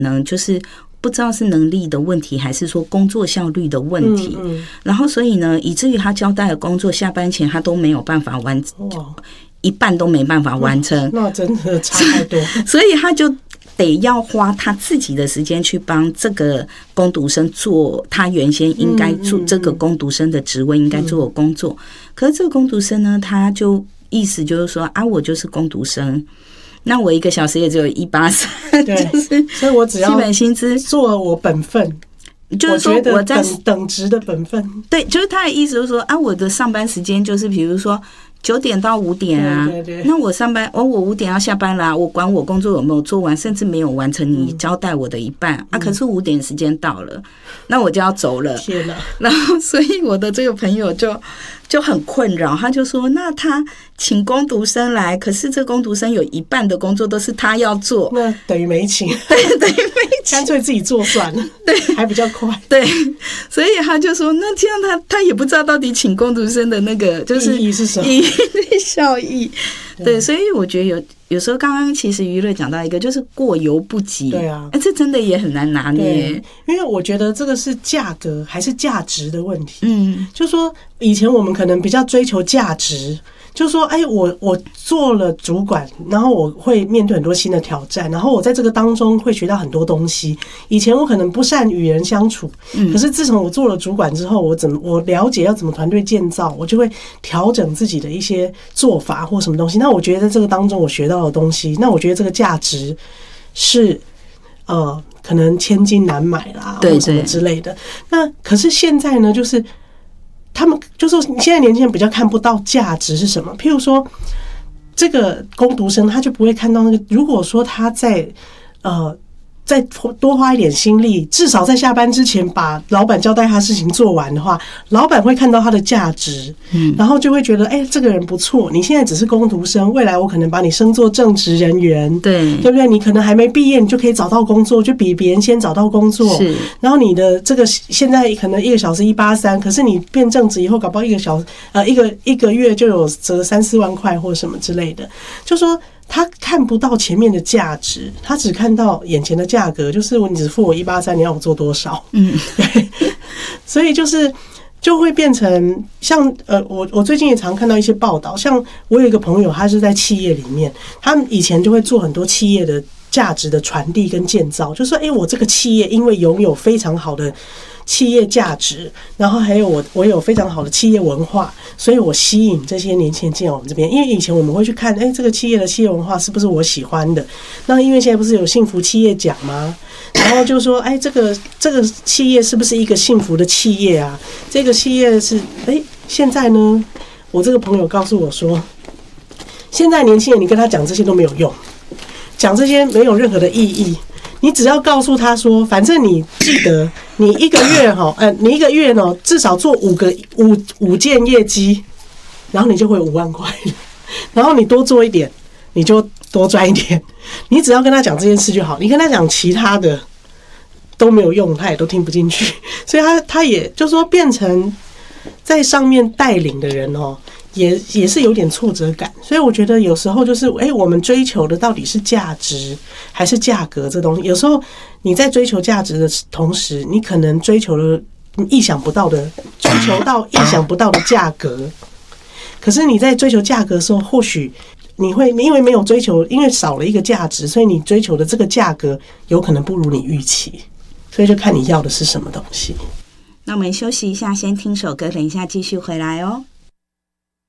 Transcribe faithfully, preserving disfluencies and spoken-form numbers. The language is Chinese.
能就是不知道是能力的问题，还是说工作效率的问题。嗯嗯、然后所以呢，以至于他交代的工作下班前他都没有办法完，一半都没办法完成。 那真的差太多。 所以他就得要花他自己的时间去帮这个工读生做他原先应该做这个工读生的职位应该做的工作。可是这个工读生呢，他就意思就是说啊，我就是工读生。那我一个小时也只有一八三，就是所以我只要基本薪资做我本分， 就是说我在等等值的本分。 对，就是他的意思就是说啊，我的上班时间就是比如说九点到五点啊， 对对对， 那我上班哦，我五点要下班啦、啊，我管我工作有没有做完，甚至没有完成你交代我的一半、嗯、啊，可是五点时间到了，那我就要走了。 天哪！ 然后所以我的这个朋友就就很困扰，他就说，那他请工读生来，可是这工读生有一半的工作都是他要做， 那等于没请， 对，等于没请， 干脆自己做算了， 对， 还比较快。 对，所以他就说，那这样他他也不知道到底请工读生的那个就是意义是什么， 意义效益。对，所以我觉得有有时候刚刚其实娱乐讲到一个就是过犹不及， 对啊， 哎，这真的也很难拿捏， 因为我觉得这个是价格还是价值的问题。 嗯， 就说以前我们可能比较追求价值。就说，哎，我我做了主管，然后我会面对很多新的挑战，然后我在这个当中会学到很多东西。以前我可能不善与人相处，可是自从我做了主管之后，我怎么我了解要怎么团队建造，我就会调整自己的一些做法或什么东西。那我觉得在这个当中我学到的东西，那我觉得这个价值是呃可能千金难买啦，或什么之类的。那可是现在呢，就是。他们就是现在年轻人比较看不到价值是什么，譬如说这个工读生他就不会看到那个，如果说他在呃再多花一点心力，至少在下班之前把老板交代他事情做完的话，老板会看到他的价值，嗯，然后就会觉得，哎、欸，这个人不错。你现在只是工读生，未来我可能把你升做正职人员， 对， 对不对？你可能还没毕业，你就可以找到工作，就比别人先找到工作。是，然后你的这个现在可能一个小时一八三，可是你变正职以后，搞不好一个小呃一个一个月就有折三四万块或什么之类的，就说。他看不到前面的价值，他只看到眼前的价格，就是你只付我一八三，你要我做多少？嗯，对，所以就是就会变成像呃，我我最近也常看到一些报道，像我有一个朋友，他是在企业里面，他们以前就会做很多企业的价值的传递跟建造，就说，哎、欸，我这个企业因为拥有非常好的。企业价值，然后还有我我有非常好的企业文化，所以我吸引这些年轻人进来我们这边。因为以前我们会去看，哎，这个企业的企业文化是不是我喜欢的？那因为现在不是有幸福企业奖吗？然后就说，哎，这个这个企业是不是一个幸福的企业啊？这个企业是，哎，现在呢，我这个朋友告诉我说，现在年轻人你跟他讲这些都没有用，讲这些没有任何的意义。你只要告诉他说，反正你记得，你一个月哈，呃，你一个月呢至少做五个五五件业绩，然后你就会五万块了。然后你多做一点，你就多赚一点。你只要跟他讲这件事就好，你跟他讲其他的都没有用，他也都听不进去。所以他他也就说变成在上面带领的人哦。也也是有点挫折感，所以我觉得有时候就是，哎、欸，我们追求的到底是价值还是价格这东西？有时候你在追求价值的同时，你可能追求了意想不到的，追求到意想不到的价格。可是你在追求价格的时候，或许你会因为没有追求，因为少了一个价值，所以你追求的这个价格有可能不如你预期，所以就看你要的是什么东西。 那我们休息一下，先听首歌，等一下继续回来哦。